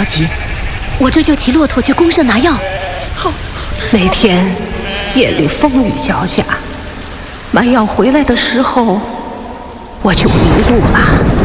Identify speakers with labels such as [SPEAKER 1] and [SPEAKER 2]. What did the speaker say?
[SPEAKER 1] 急，我这就骑骆驼去公社拿药。
[SPEAKER 2] 好。那天夜里风雨交加，买药回来的时候，我就迷路了。